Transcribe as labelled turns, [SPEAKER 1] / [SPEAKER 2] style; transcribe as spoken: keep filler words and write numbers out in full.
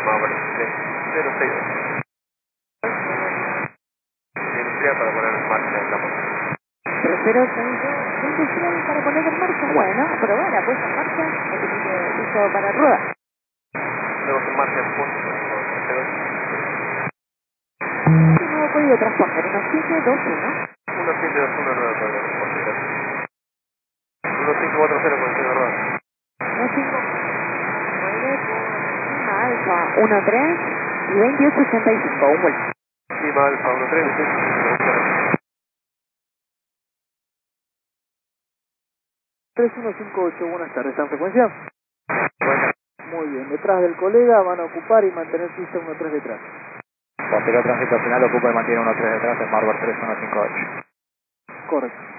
[SPEAKER 1] Mauer tres cero seis dos. Industrial para poner en marcha en la moto.
[SPEAKER 2] tres cero seis dos, industrial para poner en marcha. Bueno, probar la puesta en marcha, el equipo listo para rueda.
[SPEAKER 1] Luego en marcha en punto tres cero ocho.
[SPEAKER 2] Un nuevo código de transporte, uno siete dos uno.
[SPEAKER 1] uno siete dos uno nueve código de transporte. uno cinco cuatro cero con el señor Rodríguez.
[SPEAKER 2] uno cinco nueve Lima Alfa uno tres y veintiocho ochenta y cinco. Un vuelto.
[SPEAKER 1] Lima Alfa uno tres.
[SPEAKER 3] tres uno cinco ocho, buenas tardes, ¿está en frecuencia?
[SPEAKER 1] Bueno,
[SPEAKER 3] Muy bien, detrás del colega van a ocupar y mantener pista uno tres detrás.
[SPEAKER 4] Posterior tránsito final ocupa y mantiene uno tres detrás, Smart tres uno cinco ocho.
[SPEAKER 3] Correcto.